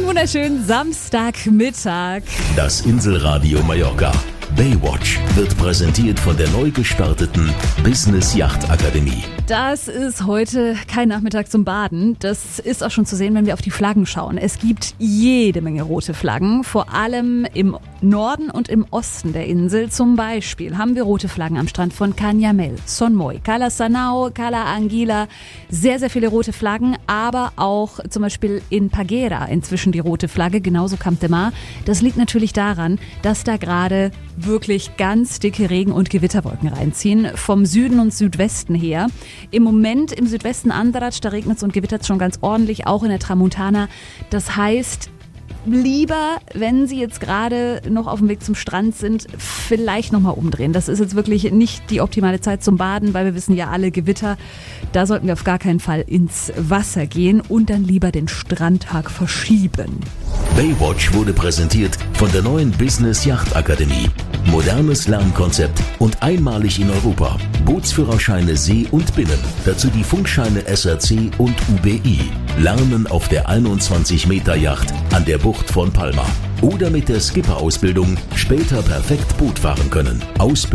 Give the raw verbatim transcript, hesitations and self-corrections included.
Einen wunderschönen Samstagmittag. Das Inselradio Mallorca. Baywatch wird präsentiert von der neu gestarteten Business Yacht Akademie. Das ist heute kein Nachmittag zum Baden. Das ist auch schon zu sehen, wenn wir auf die Flaggen schauen. Es gibt jede Menge rote Flaggen, vor allem im Norden und im Osten der Insel. Zum Beispiel haben wir rote Flaggen am Strand von Canyamel, Son Moy, Cala Sanao, Cala Anguila. Sehr, sehr viele rote Flaggen, aber auch zum Beispiel in Paguera inzwischen die rote Flagge, genauso Camp de Mar. Das liegt natürlich daran, dass da gerade wirklich ganz dicke Regen- und Gewitterwolken reinziehen, vom Süden und Südwesten her. Im Moment im Südwesten Andratx, da regnet es und gewittert es schon ganz ordentlich, auch in der Tramontana. Das heißt, lieber, wenn Sie jetzt gerade noch auf dem Weg zum Strand sind, vielleicht nochmal umdrehen. Das ist jetzt wirklich nicht die optimale Zeit zum Baden, weil wir wissen ja alle, Gewitter, da sollten wir auf gar keinen Fall ins Wasser gehen und dann lieber den Strandtag verschieben. Baywatch wurde präsentiert von der neuen Business Yacht Akademie. Modernes Lernkonzept und einmalig in Europa. Bootsführerscheine See und Binnen. Dazu die Funkscheine S R C und U B I. Lernen auf der einundzwanzig Meter Yacht an der Bucht von Palma. Oder mit der Skipper-Ausbildung später perfekt Boot fahren können. Ausbildung